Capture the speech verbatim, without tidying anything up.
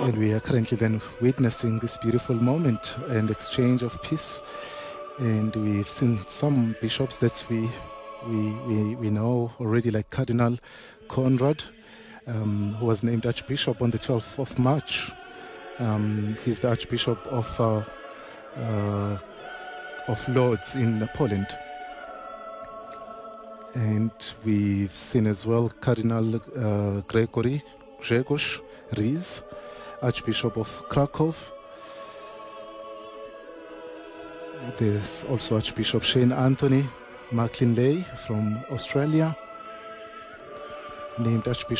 And we are currently then witnessing this beautiful moment and exchange of peace. And we've seen some bishops that we we we, we know already, like Cardinal Conrad, um, who was named Archbishop on the twelfth of March. Um, he's the Archbishop of uh, uh, of Lodz in Poland. And we've seen as well Cardinal uh, Gregory Grzegorz Riz, Archbishop of Krakow. There's also Archbishop Shane Anthony McLinlay from Australia, named Archbishop